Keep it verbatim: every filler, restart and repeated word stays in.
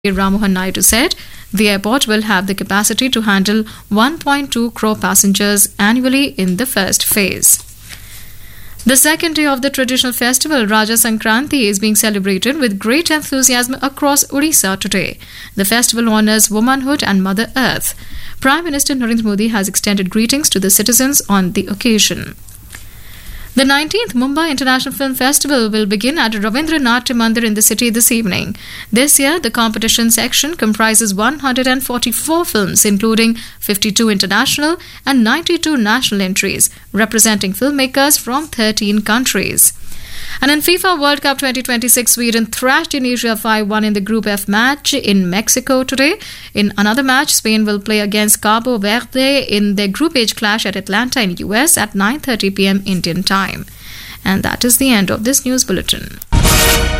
Ramohan Naidu said the airport will have the capacity to handle one point two crore passengers annually in the first phase. The second day of the traditional festival, Raja Sankranti, is being celebrated with great enthusiasm across Odisha today. The festival honors womanhood and Mother Earth. Prime Minister Narendra Modi has extended greetings to the citizens on the occasion. The nineteenth Mumbai International Film Festival will begin at Ravindra Natya Mandir in the city this evening. This year, the competition section comprises one hundred forty-four films, including fifty-two international and ninety-two national entries, representing filmmakers from thirteen countries. And in FIFA World Cup twenty twenty-six, Sweden thrashed Tunisia five one in the Group F match in Mexico today. In another match, Spain will play against Cabo Verde in their Group H clash at Atlanta in U S at nine thirty p.m. Indian time. And that is the end of this news bulletin.